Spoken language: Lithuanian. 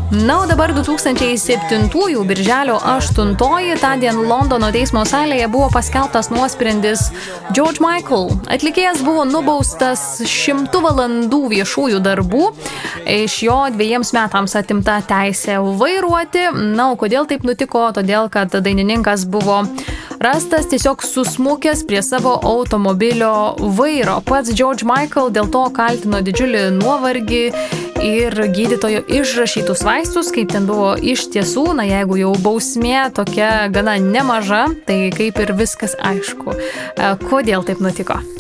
Na, o dabar 2007 birželio 8 tądien Londono teismo salėje buvo paskelbtas nuosprendis George Michael. Atlikėjas buvo nubaustas 100 valandų viešųjų darbų, iš jo 2 metams atimta teisė vairuoti. Na, o kodėl taip nutiko? Todėl, kad dainininkas buvo rastas tiesiog susmukęs prie savo automobilio vairo. Pats George Michael dėl to kaltino didžiulį nuovargį ir gydytojo išrašytus vaistus, kaip ten buvo iš tiesų. Na, jeigu jau bausmė tokia gana nemaža, tai kaip ir viskas aišku. Kodėl taip nutiko?